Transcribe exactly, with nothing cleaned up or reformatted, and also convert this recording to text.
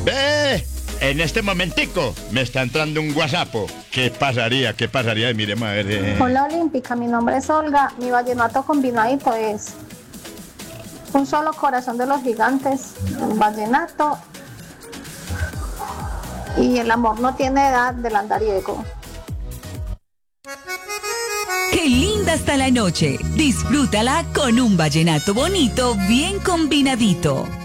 Ve, en este momentico me está entrando un WhatsApp. ¿Qué pasaría? ¿Qué pasaría? Miremos a ver. eh. Hola Olímpica, mi nombre es Olga. Mi vallenato combinadito es un solo corazón de los gigantes, un vallenato y el amor no tiene edad del andariego. ¡Qué linda está la noche! Disfrútala con un vallenato bonito bien combinadito.